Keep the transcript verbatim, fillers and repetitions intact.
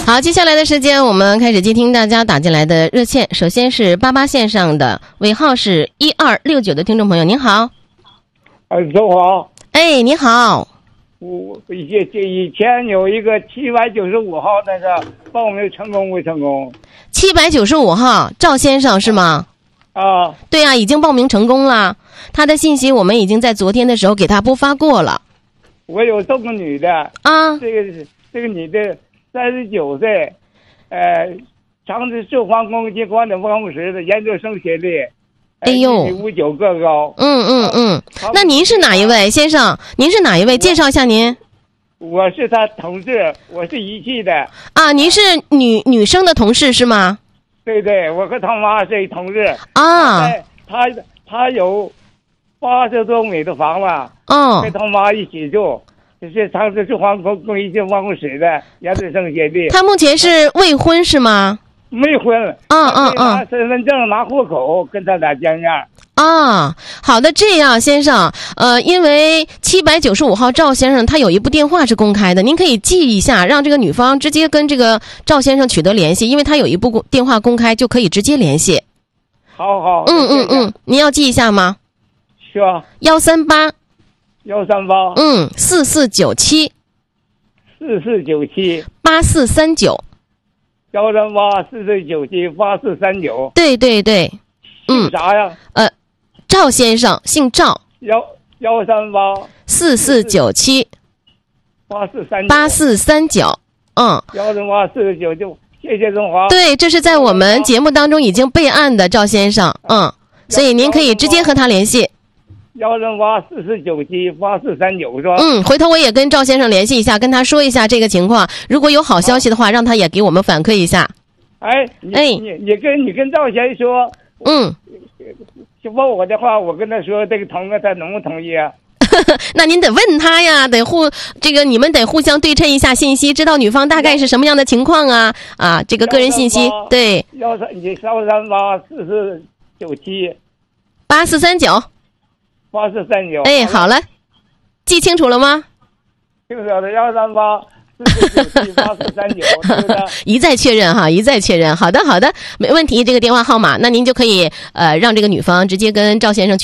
好，接下来的时间我们开始接听大家打进来的热线。首先是八八线上的尾号是一二六九的听众朋友，您好。 哎，周好。 哎，你好。 我以以前有一个七百九十五号那个报名成功没成功？ 七百九十五号赵先生是吗？ 啊， 对啊，已经报名成功了。他的信息我们已经在昨天的时候给他播发过了。 我有这个女的啊， 这个这个女的三十九岁，呃，长治寿皇宫机关的办公室的研究生学历。 哎呦， 一米五九个高。 嗯嗯嗯，那您是哪一位先生？您是哪一位？介绍一下您。 我是他同事，我是仪器的。 啊，您是女女生的同事是吗？ 对对，我和他妈是一同事。 啊， 他他有八十多米的房子， 哦， 跟他妈一起住，这是长治寿皇宫工艺办公室的研究生学历。 他目前是未婚是吗？ 没婚。 嗯嗯嗯， 拿身份证拿户口跟他俩见面。 啊，好的，这样先生，呃，因为七百九十五号赵先生他有一部电话是公开的，您可以记一下，让这个女方直接跟这个赵先生取得联系，因为他有一部电话公开，就可以直接联系。 好好。 嗯嗯嗯，您要记一下吗？ 是吧？ 幺三八。 幺三八。 嗯，四四九七。 四四九七。 八四三九。 幺三八四四九七八四三九。 对对对。 嗯。啥呀？ 呃。赵先生，姓赵。 幺幺三八四四九七八四三八四三九，嗯， 幺三八四四九九，谢谢中华。 对，这是在我们节目当中已经备案的赵先生，嗯，所以您可以直接和他联系。 幺三八四四九七八四三九是吧？ 嗯，回头我也跟赵先生联系一下，跟他说一下这个情况，如果有好消息的话，让他也给我们反馈一下。 哎，你哎，你你跟你跟赵先生说， 嗯。 就问我的话，我跟他说这个同意，他能不同意啊？ 那您得问他呀，得互这个你们得互相对称一下信息，知道女方大概是什么样的情况啊啊，这个个人信息。对， 幺三你幺三八四四九七八四三九八四三九。 哎，好了，记清楚了吗？ 清楚了，幺三八。四四九七八四三九， 一再确认哈，一再确认。好的，好的，没问题。这个电话号码，那您就可以呃让这个女方直接跟赵先生